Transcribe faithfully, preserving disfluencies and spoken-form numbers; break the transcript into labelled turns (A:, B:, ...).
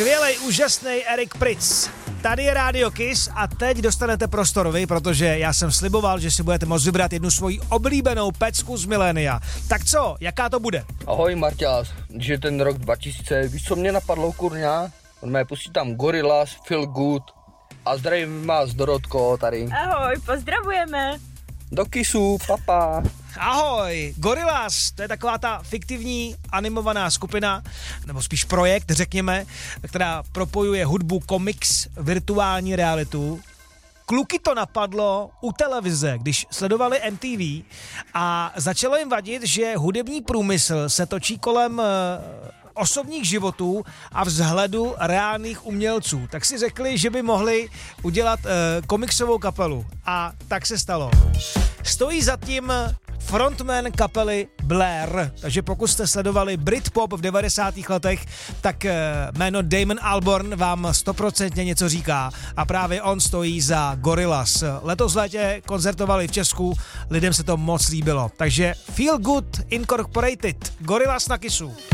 A: Skvělej, úžasný Erik Pritz. Tady je Radio Kiss a teď dostanete prostor vy, protože já jsem sliboval, že si budete moct vybrat jednu svoji oblíbenou pecku z milénia. Tak co, jaká to bude?
B: Ahoj Marťás, když je ten rok dva tisíce, víš co mě napadlo, kurňa? On mě pustí tam Gorillaz, Feel Good a zdravím vás Dorotko tady.
C: Ahoj, pozdravujeme.
B: Do Kissu, papa.
A: Ahoj, Gorillaz, to je taková ta fiktivní animovaná skupina, nebo spíš projekt, řekněme, která propojuje hudbu, komiks, virtuální realitu. Kluky to napadlo u televize, když sledovali M T V a začalo jim vadit, že hudební průmysl se točí kolem osobních životů a vzhledu reálných umělců. Tak si řekli, že by mohli udělat uh, komiksovou kapelu. A tak se stalo. Stojí za tím frontman kapely Blair. Takže pokud jste sledovali Britpop v devadesátých letech, tak uh, jméno Damon Albarn vám stoprocentně něco říká. A právě on stojí za Gorillaz. Letos v létě koncertovali v Česku, lidem se to moc líbilo. Takže Feel Good Incorporated, Gorillaz na Kissu.